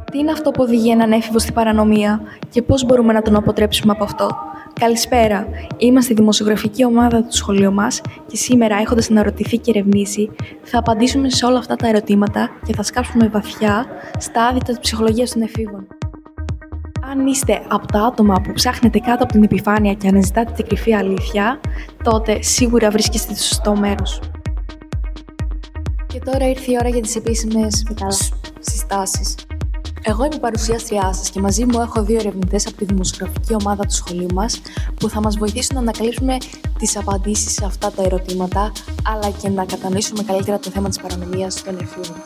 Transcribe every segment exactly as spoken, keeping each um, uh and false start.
Τι είναι αυτό που οδηγεί έναν έφηβο στην παρανομία και πώς μπορούμε να τον αποτρέψουμε από αυτό? Καλησπέρα. Είμαστε η δημοσιογραφική ομάδα του σχολείου μας και σήμερα, έχοντας αναρωτηθεί και ερευνήσει, θα απαντήσουμε σε όλα αυτά τα ερωτήματα και θα σκάψουμε βαθιά στα άδυτα της ψυχολογίας των εφήβων. Αν είστε από τα άτομα που ψάχνετε κάτω από την επιφάνεια και αναζητάτε την κρυφή αλήθεια, τότε σίγουρα βρίσκεστε στο σωστό μέρος. Και τώρα ήρθε η ώρα για τις επίσημες συστάσεις. Εγώ είμαι η παρουσιάστριά σας και μαζί μου έχω δύο ερευνητές από τη δημοσιογραφική ομάδα του σχολείου μας που θα μας βοηθήσουν να ανακαλύψουμε τις απαντήσεις σε αυτά τα ερωτήματα, αλλά και να κατανοήσουμε καλύτερα το θέμα της παρανομίας των εφήβων.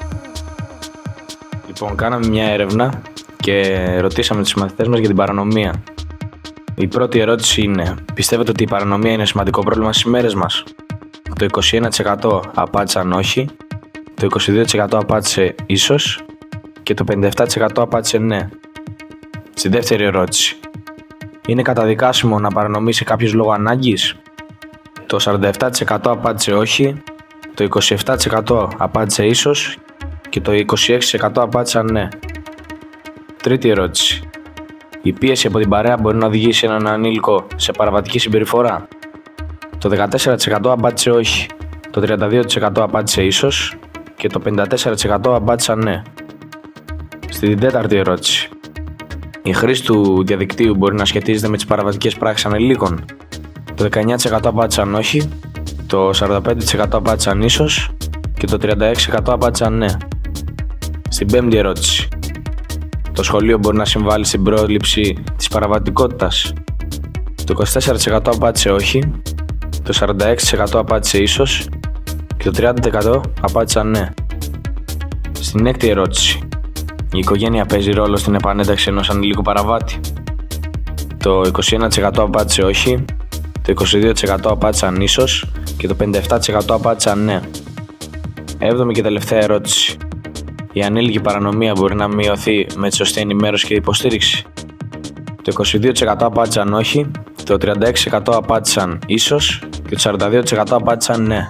Λοιπόν, κάναμε μια έρευνα και ρωτήσαμε τους μαθητές μας για την παρανομία. Η πρώτη ερώτηση είναι: πιστεύετε ότι η παρανομία είναι σημαντικό πρόβλημα στις ημέρες μας? Το είκοσι ένα τοις εκατό απάντησαν όχι, το είκοσι δύο τοις εκατό απάντησε ίσως και το πενήντα επτά τοις εκατό απάντησε ναι. Στη δεύτερη ερώτηση: είναι καταδικάσιμο να παρανομήσει κάποιος λόγω ανάγκης? Το σαράντα επτά τοις εκατό απάντησε όχι, το είκοσι επτά τοις εκατό απάντησε ίσως και το είκοσι έξι τοις εκατό απάντησαν ναι. Τρίτη ερώτηση: η πίεση από την παρέα μπορεί να οδηγήσει έναν ανήλικο σε παραβατική συμπεριφορά? Το δεκατέσσερα τοις εκατό απάντησε όχι, το τριάντα δύο τοις εκατό απάντησε ίσως και το πενήντα τέσσερα τοις εκατό απάντησαν ναι. Στην τέταρτη ερώτηση: η χρήση του διαδικτύου μπορεί να σχετίζεται με τις παραβατικές πράξεις ανηλίκων? Το δεκαεννιά τοις εκατό απάντησαν όχι, το σαράντα πέντε τοις εκατό απάντησαν ίσως και το τριάντα έξι τοις εκατό απάντησαν ναι. Στην πέμπτη ερώτηση: το σχολείο μπορεί να συμβάλλει στην πρόληψη της παραβατικότητας? Το είκοσι τέσσερα τοις εκατό απάντησε όχι, το σαράντα έξι τοις εκατό απάντησε ίσως και το τριάντα τοις εκατό απάντησαν ναι. Στην έκτη ερώτηση: η οικογένεια παίζει ρόλο στην επανένταξη ενός ανηλίκου παραβάτη? Το είκοσι ένα τοις εκατό απάντησε όχι, το είκοσι δύο τοις εκατό απάντησαν ίσως και το πενήντα επτά τοις εκατό απάντησαν ναι. Έβδομη και τελευταία ερώτηση: η ανήλικη παρανομία μπορεί να μειωθεί με τη σωστή ενημέρωση και υποστήριξη? Το είκοσι δύο τοις εκατό απάντησαν όχι, το τριάντα έξι τοις εκατό απάντησαν ίσως και το σαράντα δύο τοις εκατό απάντησαν ναι.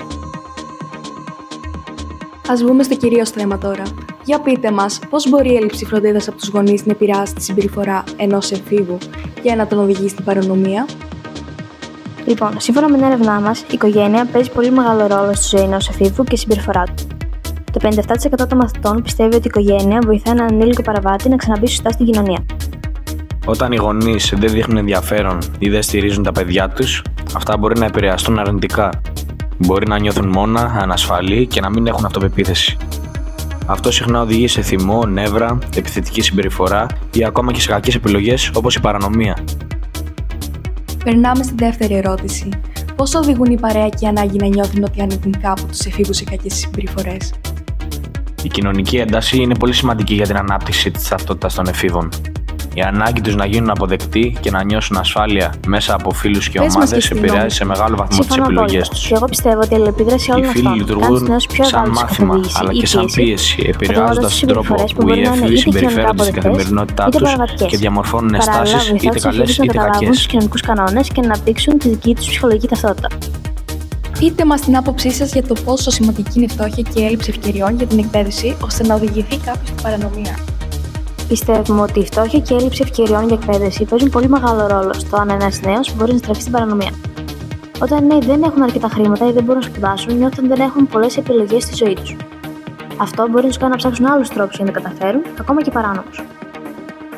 Ας βγούμε στο κυρίως θέμα τώρα. Για πείτε μας, πώς μπορεί η έλλειψη φροντίδας από τους γονείς να επηρεάσει τη συμπεριφορά ενός εφήβου και να τον οδηγήσει στην παρανομία? Λοιπόν, σύμφωνα με την έρευνά μας, η οικογένεια παίζει πολύ μεγάλο ρόλο στη ζωή ενός εφήβου και στη συμπεριφορά του. Το πενήντα επτά τοις εκατό των μαθητών πιστεύει ότι η οικογένεια βοηθάει έναν ανήλικο παραβάτη να ξαναμπεί σωστά στην κοινωνία. Όταν οι γονείς δεν δείχνουν ενδιαφέρον ή δεν στηρίζουν τα παιδιά τους, αυτά μπορεί να επηρεαστούν αρνητικά. Μπορεί να νιώθουν μόνα, ανασφαλή και να μην έχουν αυτοπεποίθηση. Αυτό συχνά οδηγεί σε θυμό, νεύρα, επιθετική συμπεριφορά ή ακόμα και σε κακές επιλογές όπως η παρανομία. Περνάμε στη δεύτερη ερώτηση. Πώς οδηγούν η παρέα και η ανάγκη να νιώθουν ότι ανήκουν κάπου τους εφήβους σε κακές συμπεριφορές? Η κοινωνική ένταση είναι πολύ σημαντική για την ανάπτυξη της ταυτότητας των εφήβων. Η ανάγκη τους να γίνουν αποδεκτοί και να νιώσουν ασφάλεια μέσα από φίλους και ομάδες επηρεάζει σε μεγάλο βαθμό τις επιλογές τους. Και εγώ πιστεύω ότι η αλληλεπίδραση όλων αυτών οι φίλοι λειτουργούν σαν μάθημα αλλά και σαν πίεση, επηρεάζοντας τον τρόπο που οι έφηβοι συμπεριφέρονται στην καθημερινότητά τους και διαμορφώνουν αισθάσεις είτε καλές είτε κακές. Να καταλάβουν τους κοινωνικούς κανόνες και να αναπτύξουν τη δική τους ψυχολογική ταυτότητα. Πείτε μας την άποψή σας για το πόσο σημαντική είναι η φτώχεια και η έλλειψη ευκαιριών για την εκπαίδευση ώστε να οδηγηθεί κάποιος στην παρανομία. Πιστεύουμε ότι η φτώχεια και η έλλειψη ευκαιριών για εκπαίδευση παίζουν πολύ μεγάλο ρόλο στο αν ένας νέος μπορεί να στραφεί στην παρανομία. Όταν οι νέοι δεν έχουν αρκετά χρήματα ή δεν μπορούν να σπουδάσουν, νιώθουν ότι δεν έχουν πολλές επιλογές στη ζωή τους. Αυτό μπορεί να τους κάνει να ψάξουν άλλους τρόπους για να το καταφέρουν, ακόμα και παράνομους.